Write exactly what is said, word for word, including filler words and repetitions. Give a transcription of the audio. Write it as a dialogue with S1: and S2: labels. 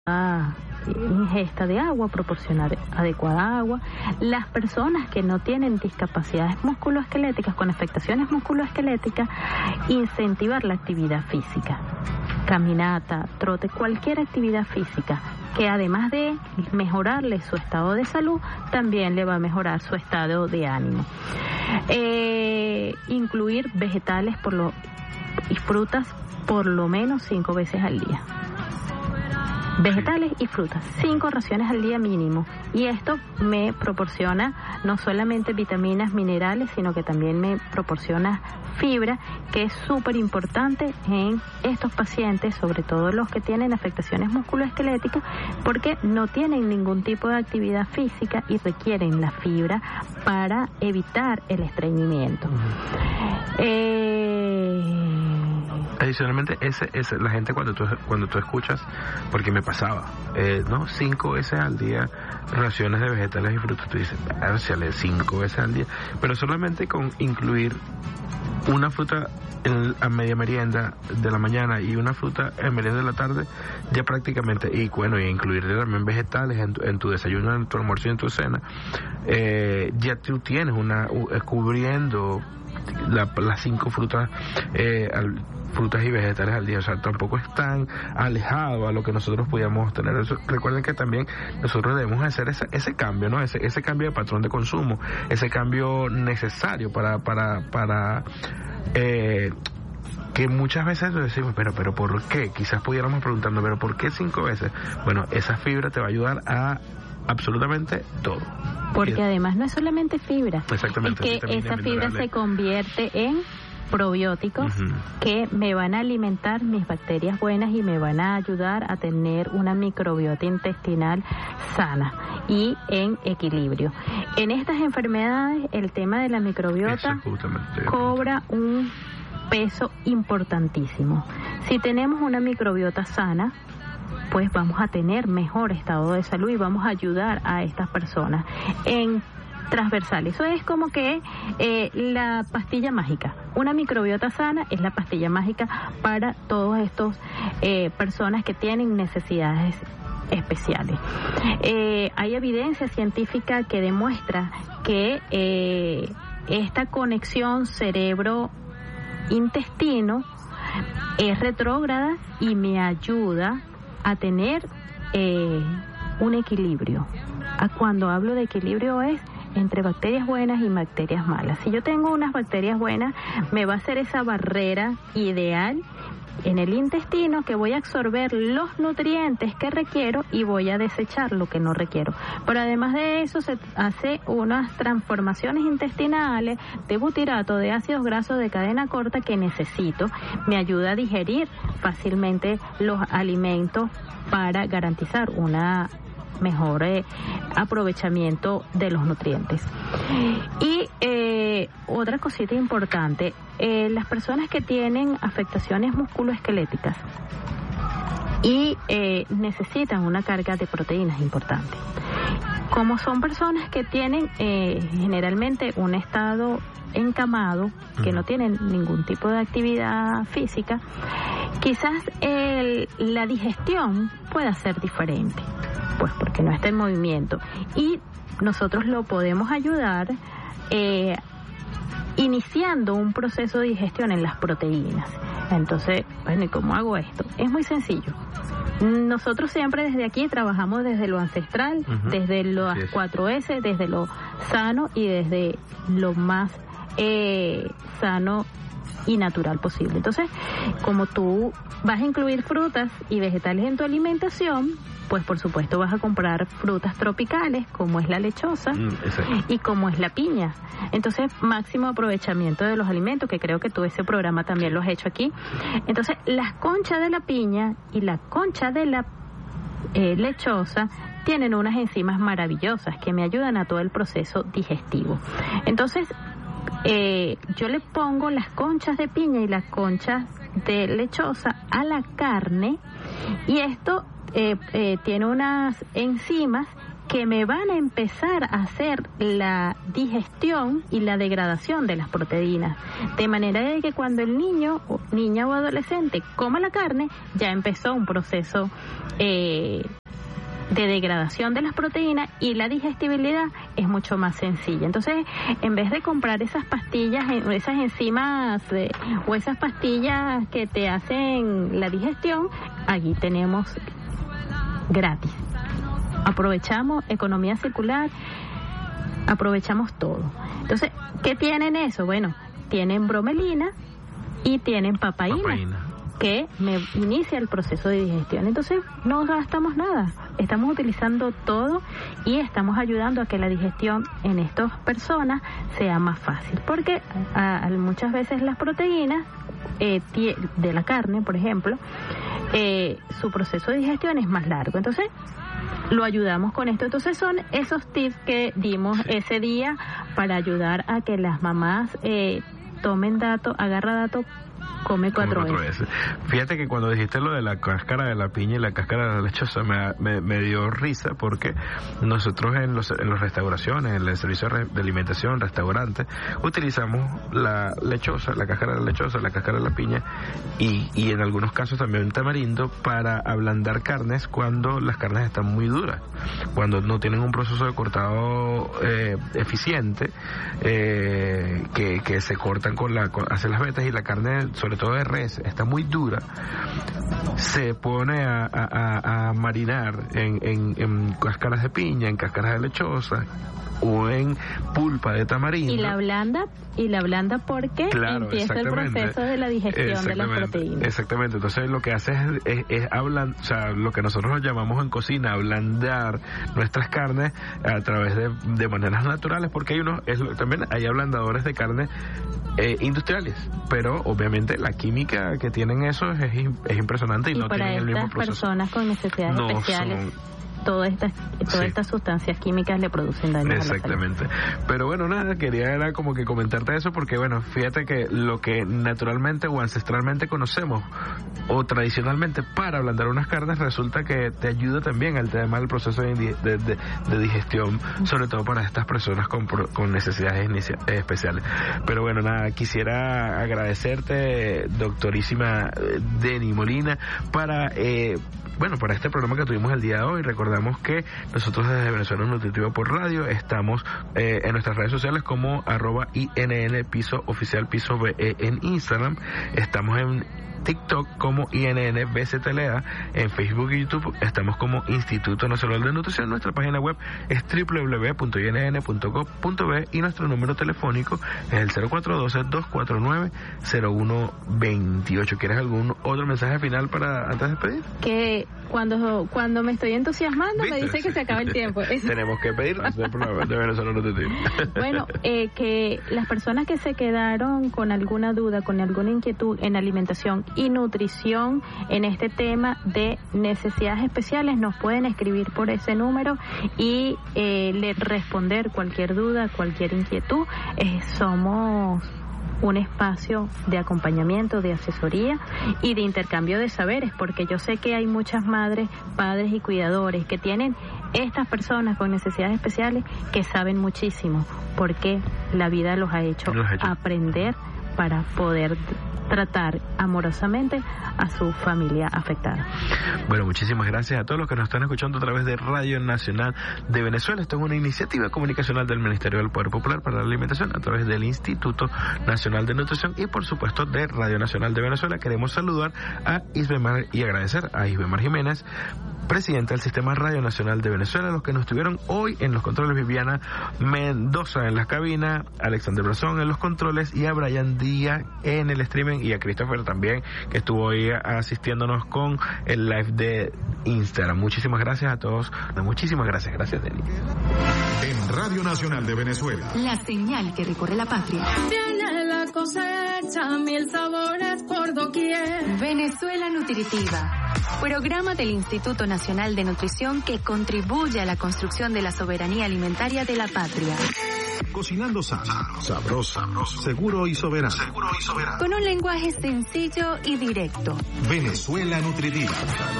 S1: ingesta de agua, proporcionar adecuada agua. Las personas que no tienen discapacidades musculoesqueléticas, con afectaciones musculoesqueléticas, incentivar la actividad física, caminata, trote, cualquier actividad física que además de mejorarle su estado de salud, también le va a mejorar su estado de ánimo. Eh, incluir vegetales por lo, y frutas por lo menos cinco veces al día. Vegetales y frutas, cinco raciones al día mínimo, y esto me proporciona no solamente vitaminas, minerales, sino que también me proporciona fibra, que es súper importante en estos pacientes, sobre todo los que tienen afectaciones musculoesqueléticas, porque no tienen ningún tipo de actividad física y requieren la fibra para evitar el estreñimiento. Eh...
S2: Adicionalmente, ese, ese, la gente cuando tú, cuando tú escuchas, porque me pasaba, eh, ¿no? Cinco veces al día, raciones de vegetales y frutas, tú dices, dárseale cinco veces al día, pero solamente con incluir una fruta en, a media merienda de la mañana y una fruta en merienda de la tarde, ya prácticamente, y bueno, y incluir también vegetales en tu, en tu desayuno, en tu almuerzo y en tu cena, eh, ya tú tienes una, uh, cubriendo la, las cinco frutas eh, al frutas y vegetales al día, o sea, tampoco es tan alejado a lo que nosotros podíamos tener. Eso, recuerden que también nosotros debemos hacer ese, ese cambio, ¿no? Ese, ese cambio de patrón de consumo, ese cambio necesario para, para, para, eh, que muchas veces decimos, pero, pero ¿por qué? Quizás pudiéramos preguntando, pero ¿por qué cinco veces? Bueno, esa fibra te va a ayudar a absolutamente todo.
S1: Porque además no es solamente fibra,
S2: exactamente,
S1: es que esa fibra minerales. Se convierte en probióticos uh-huh. que me van a alimentar mis bacterias buenas y me van a ayudar a tener una microbiota intestinal sana y en equilibrio. En estas enfermedades el tema de la microbiota cobra un peso importantísimo. Si tenemos una microbiota sana, pues vamos a tener mejor estado de salud y vamos a ayudar a estas personas en transversal. Eso es como que eh, la pastilla mágica. Una microbiota sana es la pastilla mágica para todos estos eh, personas que tienen necesidades especiales. Eh, hay evidencia científica que demuestra que eh, esta conexión cerebro-intestino es retrógrada y me ayuda a tener eh, un equilibrio. A cuando hablo de equilibrio es entre bacterias buenas y bacterias malas. Si yo tengo unas bacterias buenas, me va a hacer esa barrera ideal en el intestino, que voy a absorber los nutrientes que requiero y voy a desechar lo que no requiero. Pero además de eso se hace unas transformaciones intestinales de butirato, de ácidos grasos de cadena corta que necesito. Me ayuda a digerir fácilmente los alimentos para garantizar una mejor eh, aprovechamiento de los nutrientes. Y eh, otra cosita importante, eh, las personas que tienen afectaciones musculoesqueléticas y eh, necesitan una carga de proteínas importante. Como son personas que tienen eh, generalmente un estado encamado, que no tienen ningún tipo de actividad física, quizás el, la digestión pueda ser diferente, pues porque no está en movimiento, y nosotros lo podemos ayudar eh, iniciando un proceso de digestión en las proteínas. Entonces, bueno, ¿y cómo hago esto? Es muy sencillo. Nosotros siempre desde aquí trabajamos desde lo ancestral, uh-huh. desde las cuatro ese, desde lo sano y desde lo más eh, sano y natural posible. Entonces, como tú vas a incluir frutas y vegetales en tu alimentación, pues por supuesto vas a comprar frutas tropicales, como es la lechosa mm, y como es la piña. Entonces, máximo aprovechamiento de los alimentos, que creo que tú ese programa también lo has hecho aquí. Entonces, las conchas de la piña y la concha de la eh, lechosa tienen unas enzimas maravillosas que me ayudan a todo el proceso digestivo. Entonces, eh, yo le pongo las conchas de piña y las conchas de lechosa a la carne, y esto Eh, eh, tiene unas enzimas que me van a empezar a hacer la digestión y la degradación de las proteínas, de manera de que cuando el niño, niña o adolescente coma la carne, ya empezó un proceso eh, de degradación de las proteínas y la digestibilidad es mucho más sencilla. Entonces, en vez de comprar esas pastillas, esas enzimas eh, o esas pastillas que te hacen la digestión, aquí tenemos gratis. Aprovechamos economía circular, aprovechamos todo. Entonces, ¿qué tienen eso? Bueno, tienen bromelina y tienen papaína, papaína. que me inicia el proceso de digestión. Entonces, no gastamos nada. Estamos utilizando todo y estamos ayudando a que la digestión en estas personas sea más fácil. Porque a, a muchas veces las proteínas eh, de la carne, por ejemplo, eh, su proceso de digestión es más largo. Entonces, lo ayudamos con esto. Entonces, son esos tips que dimos ese día para ayudar a que las mamás eh, tomen dato, agarra dato, come cuatro, cuatro veces. veces.
S2: Fíjate que cuando dijiste lo de la cáscara de la piña y la cáscara de la lechosa me, me, me dio risa, porque nosotros en los en las restauraciones, en el servicio de alimentación, restaurantes, utilizamos la lechosa, la cáscara de la lechosa, la cáscara de la piña y, y en algunos casos también tamarindo para ablandar carnes cuando las carnes están muy duras, cuando no tienen un proceso de cortado eh, eficiente, eh, que, que se cortan con la con, hacen las vetas y la carne, sobre todo de res, está muy dura, se pone a, a, a marinar en, en, en cáscaras de piña, en cáscaras de lechosa o en pulpa de tamarindo.
S1: Y la blanda, y la blanda porque claro, empieza el proceso de la digestión de las proteínas.
S2: Exactamente, entonces lo que hace es, es, es hablan, o sea, lo que nosotros llamamos en cocina ablandar nuestras carnes a través de, de maneras naturales, porque hay unos, es, también hay ablandadores de carne eh, industriales, pero obviamente la química que tienen eso es, es impresionante y, y no tienen el mismo proceso.
S1: Para estas personas con necesidades no especiales son... todas estas todas sí. estas sustancias químicas le producen daño.
S2: Exactamente.
S1: A la salud.
S2: Pero bueno, nada, quería era como que comentarte eso, porque bueno, fíjate que lo que naturalmente o ancestralmente conocemos o tradicionalmente para ablandar unas carnes resulta que te ayuda también al tema del proceso de, de, de, de digestión, sobre todo para estas personas con, con necesidades inicia, especiales. Pero bueno, nada, quisiera agradecerte, doctorísima Deni Molina, para eh, bueno, para este programa que tuvimos el día de hoy. Recordamos que nosotros desde Venezuela Nutritivo por Radio estamos eh, en nuestras redes sociales como arroba I N N piso oficial piso B E en Instagram. Estamos en TikTok como I N N B C T L A, en Facebook y YouTube estamos como Instituto Nacional de Nutrición. Nuestra página web es doble u doble u doble u punto i n n punto gov punto b y nuestro número telefónico es el cero cuatro uno dos, dos cuatro nueve, cero uno dos ocho. ¿Quieres algún otro mensaje final para antes de despedir?
S1: Que cuando cuando me estoy entusiasmando ¿Viste? me dice que se acaba el tiempo.
S2: Tenemos que pedirnos del programa de Venezuela Nutritivo.
S1: Bueno, eh, que las personas que se quedaron con alguna duda, con alguna inquietud en alimentación y nutrición en este tema de necesidades especiales, nos pueden escribir por ese número y eh, le responder cualquier duda, cualquier inquietud. Eh, somos un espacio de acompañamiento, de asesoría y de intercambio de saberes, porque yo sé que hay muchas madres, padres y cuidadores que tienen estas personas con necesidades especiales que saben muchísimo, porque la vida los ha hecho, los ha hecho. aprender para poder tratar amorosamente a su familia afectada.
S2: Bueno, muchísimas gracias a todos los que nos están escuchando a través de Radio Nacional de Venezuela. Esto es una iniciativa comunicacional del Ministerio del Poder Popular para la Alimentación a través del Instituto Nacional de Nutrición y por supuesto de Radio Nacional de Venezuela. Queremos saludar a Isbemar y agradecer a Isbemar Jiménez, presidenta del Sistema Radio Nacional de Venezuela, los que nos estuvieron hoy en los controles, Viviana Mendoza en la cabina, Alexander Brazón en los controles y a Brian Díaz en el streaming y a Christopher también, que estuvo hoy asistiéndonos con el live de Instagram. Muchísimas gracias a todos. Muchísimas gracias. Gracias, Deni.
S3: En Radio Nacional de Venezuela.
S4: La señal que recorre la patria.
S5: Viene la cosecha, mil sabores por doquier.
S4: Venezuela Nutritiva. Programa del Instituto Nacional de Nutrición que contribuye a la construcción de la soberanía alimentaria de la patria.
S3: Cocinando sano, sabroso, sabroso, seguro y soberano. Seguro y soberano.
S4: Con un lenguaje sencillo y directo.
S3: Venezuela Nutritiva.